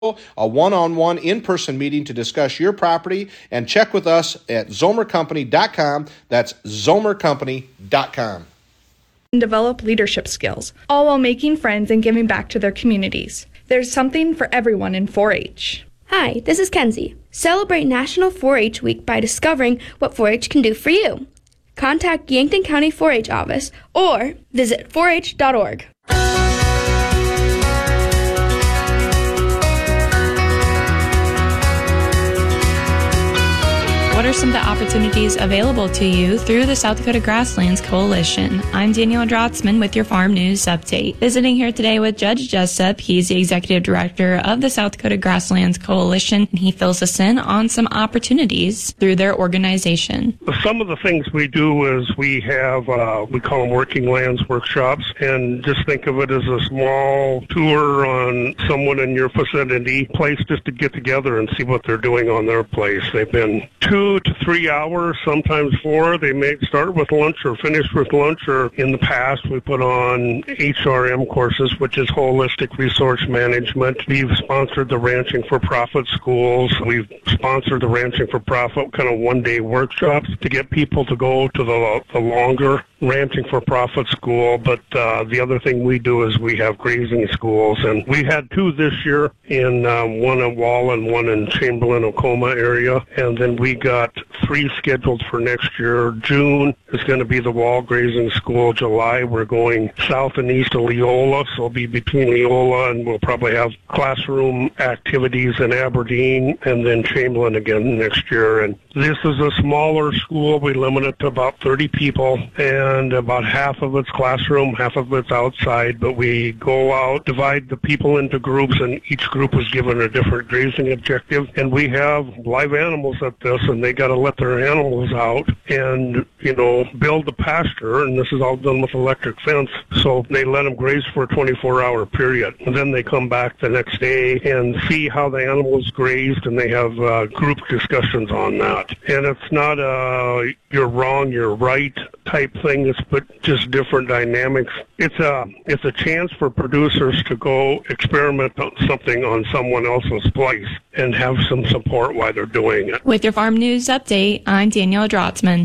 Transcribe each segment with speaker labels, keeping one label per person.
Speaker 1: a one-on-one in-person meeting to discuss your property, and check with us at zomercompany.com. That's zomercompany.com.
Speaker 2: And develop leadership skills, all while making friends and giving back to their communities. There's something for everyone in 4-H.
Speaker 3: Hi, this is Kenzie. Celebrate National 4-H Week by discovering what 4-H can do for you. Contact Yankton County 4-H office or visit 4h.org.
Speaker 4: What are some of the opportunities available to you through the South Dakota Grasslands Coalition? I'm Danielle Drotzman with your Farm News Update. Visiting here today with Judge Jessup. He's the Executive Director of the South Dakota Grasslands Coalition, and he fills us in on some opportunities through their organization.
Speaker 5: Some of the things we do is we have, we call them working lands workshops, and just think of it as a small tour on someone in your vicinity place just to get together and see what they're doing on their place. They've been 2 to 3 hours, sometimes 4. They may start with lunch or finish with lunch, or in the past we put on HRM courses, which is Holistic Resource Management. We've sponsored the Ranching for Profit schools. We've sponsored the Ranching for Profit kind of one-day workshops to get people to go to the longer Ranching for Profit school. But the other thing we do is we have grazing schools, and we had 2 this year, in one in Wall and one in Chamberlain, Oklahoma area, and then we got 3 scheduled for next year. June is going to be the Wall Grazing School. July, we're going south and east of Leola, so it'll be between Leola, and we'll probably have classroom activities in Aberdeen, and then Chamberlain again next year. And this is a smaller school. We limit it to about 30 people, and about half of it's classroom, half of it's outside, but we go out, divide the people into groups, and each group is given a different grazing objective, and we have live animals at this, and they got to let their animals out and, build the pasture, and this is all done with electric fence, so they let them graze for a 24-hour period, and then they come back the next day and see how the animals grazed, and they have group discussions on that. And it's not a you're wrong, you're right type thing, it's but just different dynamics. It's a chance for producers to go experiment on something on someone else's place and have some support while they're doing it.
Speaker 4: With your Farm News Update, I'm Danielle Drotzman.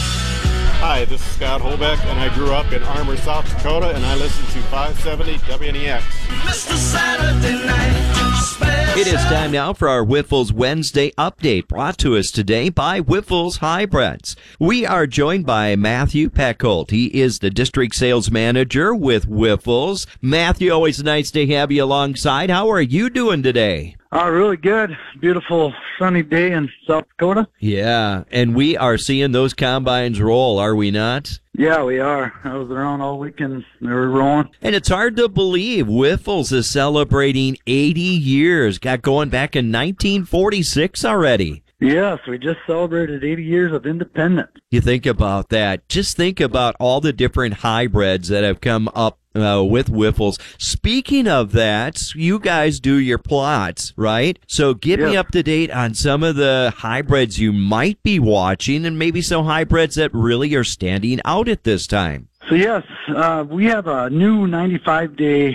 Speaker 6: Hi, this is Scott Holbeck, and I grew up in Armour, South Dakota, and I listen to 570 WNEX.
Speaker 7: Mr. Saturday Night.
Speaker 8: It is time now for our Wyffels Wednesday update, brought to us today by Wyffels Hybrids. We are joined by Matthew Peckold. He is the district sales manager with Wyffels. Matthew, always nice to have you alongside. How are you doing today?
Speaker 9: Really good. Beautiful sunny day in South Dakota.
Speaker 8: Yeah, and we are seeing those combines roll, are we not?
Speaker 9: Yeah, we are. I was around all weekend. They were rolling.
Speaker 8: And it's hard to believe Wyffels is celebrating 80 years. Got going back in 1946 already.
Speaker 9: Yes, we just celebrated 80 years of independence.
Speaker 8: You think about that. Just think about all the different hybrids that have come up with Wyffels. Speaking of that, you guys do your plots, right? So get me up to date on some of the hybrids you might be watching, and maybe some hybrids that really are standing out at this time.
Speaker 9: So yes, we have a new 95-day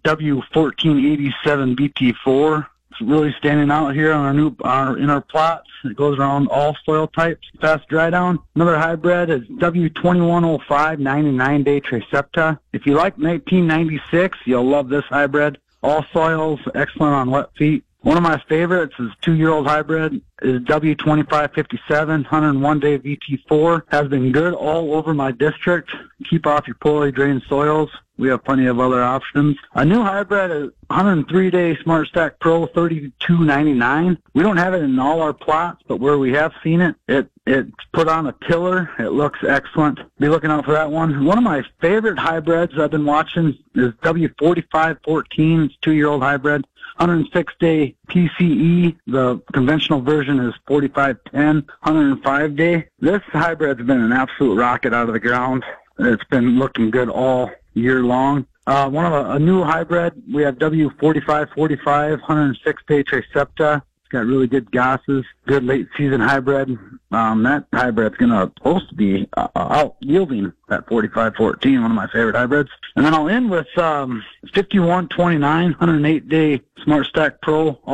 Speaker 9: W1487 BT4. It's really standing out here on in our plots. It goes around all soil types, fast dry down. Another hybrid is W2105 99-day Tricepta. If you like 1996, you'll love this hybrid. All soils, excellent on wet feet. One of my favorites is 2-year-old hybrid is W2557 101-day VT4. Has been good all over my district. Keep off your poorly drained soils. We have plenty of other options. A new hybrid is 103-day Smart Stack Pro 3299. We don't have it in all our plots, but where we have seen it, it's put on a tiller. It looks excellent. Be looking out for that one. One of my favorite hybrids I've been watching is W4514. It's 2-year-old hybrid. 106-day PCE. The conventional version is 4510, 105-day. This hybrid's been an absolute rocket out of the ground. It's been looking good all year long. A new hybrid, we have W4545, 106-day Tricepta. It's got really good gosses, good late season hybrid. That hybrid's supposed to be out yielding that 4514, one of my favorite hybrids. And then I'll end with 5129, 108 day Smart Stack Pro.